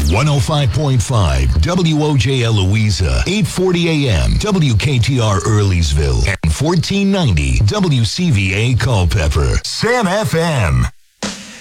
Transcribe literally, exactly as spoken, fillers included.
one oh five point five W O J L Louisa, eight forty A M W K T R Earlysville, and fourteen ninety W C V A Culpeper. Sam F M.